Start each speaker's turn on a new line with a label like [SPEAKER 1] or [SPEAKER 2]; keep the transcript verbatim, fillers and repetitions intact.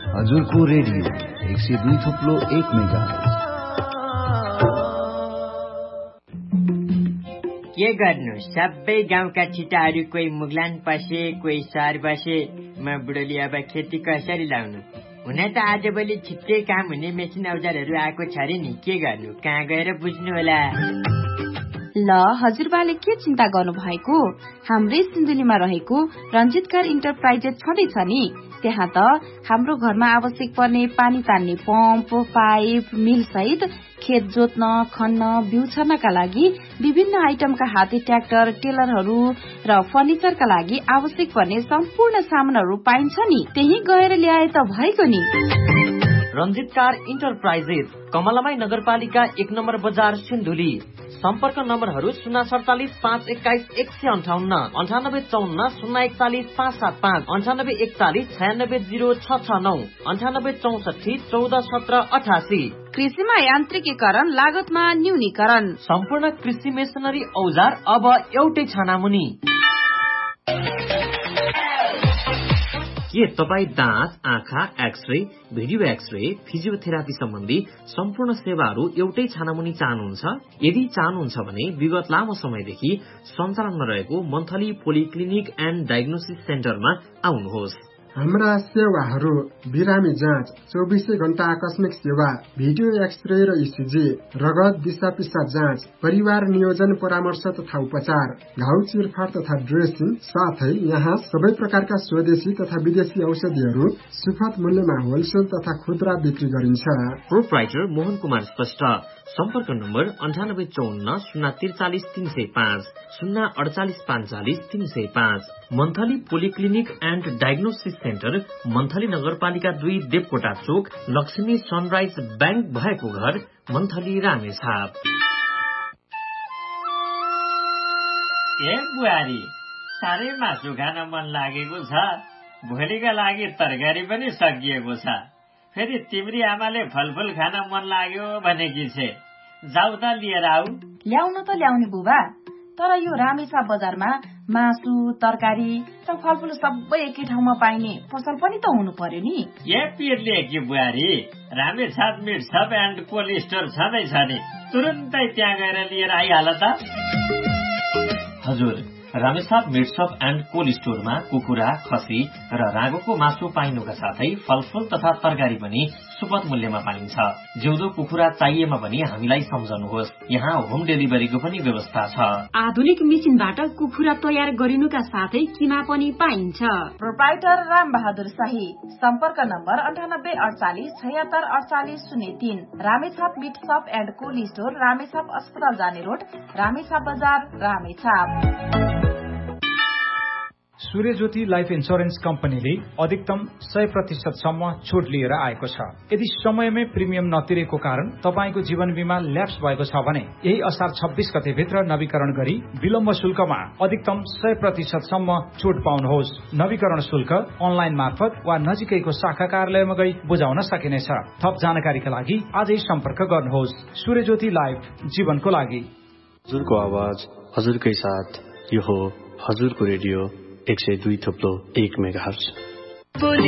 [SPEAKER 1] हजुरको रेडियो एक सय दुई थुप्लो एक मेगाहर्ज।
[SPEAKER 2] के गर्नु, सबै गाउँका छिटाहरू कोही मुगलान पसे, कोही सहर बसे। म बुढोली अब खेती कसरी लाउनु? हुन त आजभोलि छिट्टै काम हुने मेसिन औजारहरू आएको छ रे नि, के गर्नु, कहाँ गएर बुझ्नु होला?
[SPEAKER 3] ल हजुरबाले के चिन्ता गर्नु भएको? हाम्रै सिन्धुलीमा रहेको रञ्जितकार इन्टरप्राइजेस छँदैछ नि। त्यहाँ त हाम्रो घरमा आवश्यक पर्ने पानी तान्ने पम्प, पाइप, मिल सहित खेत जोत्न, खन्न, बिउ छर्नका लागि विभिन्न आइटमका हाते ट्र्याक्टर, टेलरहरू र फर्निचरका लागि आवश्यक पर्ने सम्पूर्ण सामानहरू पाइन्छ नि। त्यही गएर ल्याए त भएको नि।
[SPEAKER 4] रञ्जितकार इन्टरप्राइजेस, कमलामाई नगरपालिका एक नम्बर बजार, सिन्धुली। सम्पर्क नम्बरहरू शून्य सडचालिस पाँच एक्काइस एक सय अन्ठाउन्न, अन्ठानब्बे चौन्न शून्य एकचालिस पाँच सात पाँच, अन्ठानब्बे एकचालिस छयानब्बे जिरो छ छ नौ, अन्ठानब्बे चौसठी चौध सत्र अठासी।
[SPEAKER 3] कृषिमा यान्त्रिकीकरण, लागतमा न्यूनीकरण,
[SPEAKER 4] सम्पूर्ण कृषि मेसिनरी औजार अब एउटै छानामुनि। के तपाईँ दाँत, आँखा, एक्सरे, भिडियो एक्सरे, फिजियोथेरापी सम्बन्धी सम्पूर्ण सेवाहरू एउटै छानामुनि चाहनुहुन्छ? यदि चाहनुहुन्छ भने विगत लामो समयदेखि सञ्चालनमा रहेको मन्थली पोलिक्लिनिक एन्ड डायग्नोसिस सेन्टरमा आउनुहोस्।
[SPEAKER 5] हाम्रा सेवाहरू बिरामी जाँच, चौबिसै घण्टा आकस्मिक सेवा, भिडियो एक्सरे र इसिजी, रगत दिशा पिसाब जाँच, परिवार नियोजन परामर्श तथा उपचार, घाउ चिरफार तथा ड्रेसिङ, साथै यहाँ सबै प्रकारका स्वदेशी तथा विदेशी औषधिहरू सुपथ मूल्यमा होलसेल तथा खुद्रा बिक्री गरिन्छ।
[SPEAKER 4] प्रोप्राइटर मोहन कुमार श्रेष्ठ। सम्पर्क नम्बर अन्ठानब्बे चौन्न शून्य त्रिचालिस तीन सय पाँच, शून्य अडचालिस पाँचचालिस तीन सय पाँच। Monthly polyclinic and diagnosis centre, monthly नगरपालिका दुई, देवकोटा चोक, लक्ष्मी सनराइज ब्याङ्क भएको घर, मन्थली रामेछाप।
[SPEAKER 2] ए बुहारी, साह्रै मासु खान मन लागेको छ। भोलिका लागि तरकारी पनि सकिएको छ। फेरि तिम्री आमाले फलफुल खान मन लाग्यो भनेकी छे। जाऊ त लिएर आऊ।
[SPEAKER 3] ल्याउन त ल्याउने बुबा, तर यो रामेछाप बजारमा मासु, तरकारी र फलफुल सबै एकै ठाउँमा पाइने पसल पनि त हुनु पर्यो नि।
[SPEAKER 2] ए पिरले कि बुहारी, Ramechhap meet shop and cold store छँदैछ नि, तुरुन्तै त्यहाँ गएर लिएर आइहाल त।
[SPEAKER 4] हजुर, Ramechhap meet shop and cold स्टोरमा कुखुरा, खसी र रागोको मासु पाइनुका साथै फलफुल तथा तरकारी पनि सुपथ मूल्यमा पाइन्छ। जिउँदो कुखुरा चाहिएमा पनि हामीलाई सम्झनुहोस्, यहाँ होम डेलिभरीको पनि व्यवस्था छ।
[SPEAKER 3] आधुनिक मेसिनबाट कुखुरा तयार गरिनुका साथै किमा पनि पाइन्छ। प्रोप्राइटर राम बहादुर शाही। सम्पर्क नम्बर अन्ठानब्बे अडचालिस छयत्तर अडचालिस शून्य तीन। Ramechhap meet shop and cold store, Ramechhap अस्पताल जाने रोड, रामेछाप बजार, रामेछाप।
[SPEAKER 6] सूर्यज्योति लाइफ इन्स्योरेन्स कम्पनीले अधिकतम सय प्रतिशत सम्म छुट लिएर आएको छ। यदि समयमै प्रिमियम नतिरेको कारण तपाईँको जीवन बीमा ल्याप्स भएको छ भने यही असार छब्बीस गते भित्र नवीकरण गरी विलम्ब शुल्कमा अधिकतम सय प्रतिशत सम्म छुट पाउनुहोस्। नवीकरण शुल्क अनलाइन मार्फत वा नजिकैको शाखा कार्यालयमा गई बुझाउन सकिनेछ। थप जानकारीका लागि आजै सम्पर्क गर्नुहोस्। सूर्यज्योति लाइफ, जीवनको लागि।
[SPEAKER 7] हजुरको आवाज हजुरकै साथ, यो हो हजुरको रेडियो एक सय दुई थुप्लो एक मेगाहर्ज।